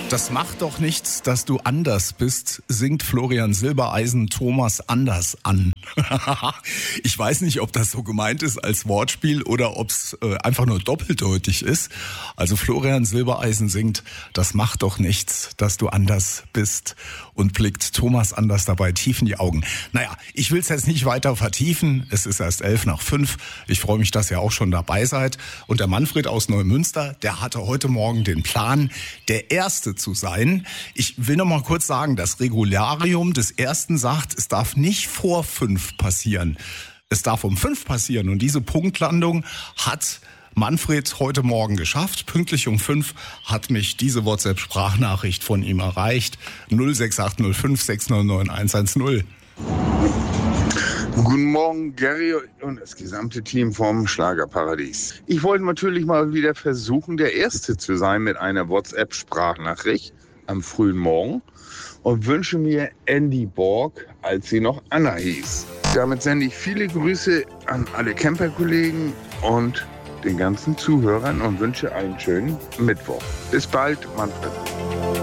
Das macht doch nichts, dass du anders bist, singt Florian Silbereisen Thomas Anders an. Ich weiß nicht, ob das so gemeint ist als Wortspiel oder ob es einfach nur doppeldeutig ist. Also Florian Silbereisen singt, das macht doch nichts, dass du anders bist, und blickt Thomas Anders dabei tief in die Augen. Naja, ich will es jetzt nicht weiter vertiefen. Es ist erst 5:11. Ich freue mich, dass ihr auch schon dabei seid. Und der Manfred aus Neumünster, der hatte heute Morgen den Plan, der Erste zu sein. Ich will noch mal kurz sagen, das Regularium des Ersten sagt, es darf nicht vor 5 passieren. Es darf um 5 passieren. Und diese Punktlandung hat Manfred heute Morgen geschafft. Pünktlich um 5 hat mich diese WhatsApp-Sprachnachricht von ihm erreicht. 06805 609 110. Guten Morgen, Gary und das gesamte Team vom Schlagerparadies. Ich wollte natürlich mal wieder versuchen, der Erste zu sein mit einer WhatsApp-Sprachnachricht am frühen Morgen und wünsche mir Andy Borg, als sie noch Anna hieß. Damit sende ich viele Grüße an alle Camperkollegen und den ganzen Zuhörern und wünsche einen schönen Mittwoch. Bis bald, Manfred.